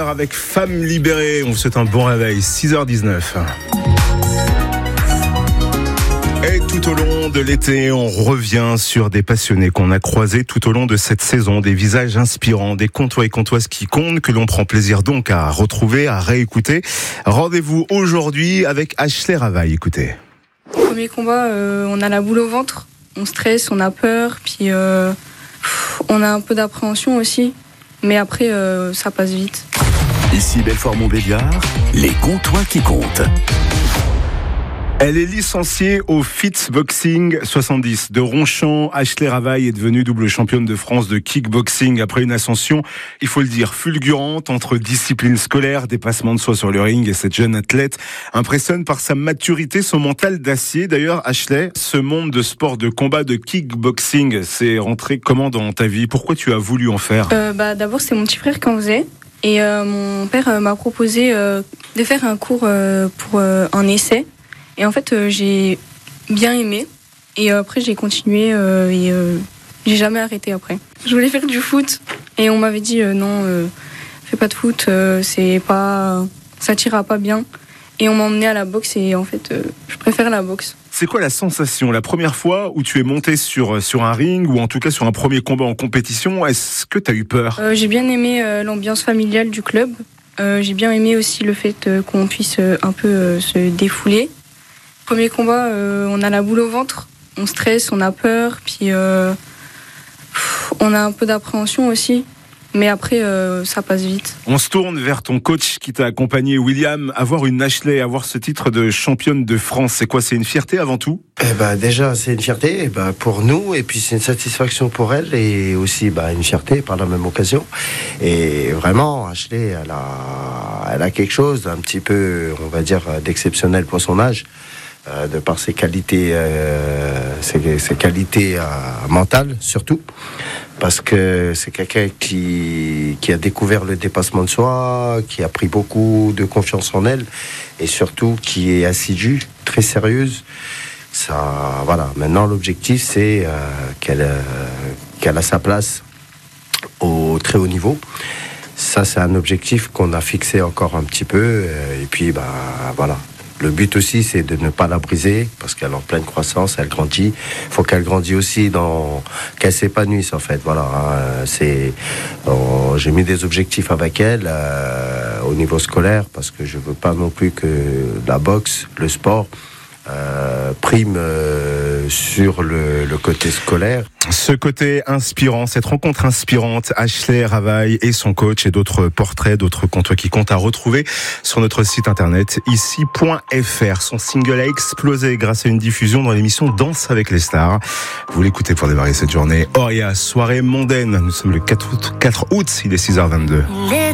Ashley avec Femme libérée. On vous souhaite un bon réveil, 6h19. Et tout au long de l'été, on revient sur des passionnés qu'on a croisés tout au long de cette saison, des visages inspirants, des comtois et comtoises qui comptent, que l'on prend plaisir donc à retrouver, à réécouter. Rendez-vous aujourd'hui avec Ashley Ravaille, écoutez. Premier combat, on a la boule au ventre, on stresse, on a peur, puis on a un peu d'appréhension aussi, mais après ça passe vite. Ici Belfort-Montbéliard, les comtois qui comptent. Elle est licenciée au Fitboxing 70 de Ronchamp. Ashley Ravaille est devenue double championne de France de kickboxing après une ascension, il faut le dire, fulgurante entre discipline scolaire, dépassement de soi sur le ring, et cette jeune athlète impressionne par sa maturité, son mental d'acier. D'ailleurs, Ashley, ce monde de sport de combat de kickboxing, c'est rentré comment dans ta vie? Pourquoi tu as voulu en faire? D'abord, c'est mon petit frère qui en faisait. Et mon père m'a proposé de faire un cours pour un essai. Et en fait, j'ai bien aimé. Et après, j'ai continué et j'ai jamais arrêté après. Je voulais faire du foot. Et on m'avait dit non, fais pas de foot, ça t'ira pas bien. Et on m'a emmené à la boxe et en fait, je préfère la boxe. C'est quoi la sensation, la première fois où tu es monté sur un ring, ou en tout cas sur un premier combat en compétition? Est-ce que tu as eu peur? J'ai bien aimé l'ambiance familiale du club. J'ai bien aimé aussi le fait qu'on puisse un peu se défouler. Premier combat, on a la boule au ventre, on stresse, on a peur, puis on a un peu d'appréhension aussi, mais après ça passe vite. On se tourne vers ton coach qui t'a accompagné, William. Avoir une Ashley, avoir ce titre de championne de France, c'est quoi? C'est une fierté avant tout? Déjà, c'est une fierté pour nous, et puis c'est une satisfaction pour elle, et aussi une fierté par la même occasion. Et vraiment, Ashley, elle a quelque chose d'un petit peu, on va dire, d'exceptionnel pour son âge. De par ses qualités, ses qualités mentales surtout, parce que c'est quelqu'un qui a découvert le dépassement de soi, qui a pris beaucoup de confiance en elle, et surtout qui est assidue, très sérieuse. Ça, voilà. Maintenant, l'objectif, c'est qu'elle a sa place au très haut niveau. Ça, c'est un objectif qu'on a fixé encore un petit peu, et puis voilà. Le but aussi, c'est de ne pas la briser, parce qu'elle est en pleine croissance, elle grandit. Il faut qu'elle grandisse aussi, qu'elle s'épanouisse, en fait. Voilà, j'ai mis des objectifs avec elle au niveau scolaire, parce que je veux pas non plus que la boxe, le sport, prime sur le côté scolaire. Ce côté inspirant, cette rencontre inspirante, Ashley Ravaille et son coach, et d'autres portraits, d'autres comtois qui comptent à retrouver sur notre site internet ici.fr. Son single a explosé grâce à une diffusion dans l'émission Danse avec les stars. Vous l'écoutez pour démarrer cette journée. Oria, soirée mondaine. Nous sommes le 4 août, il est 6h22.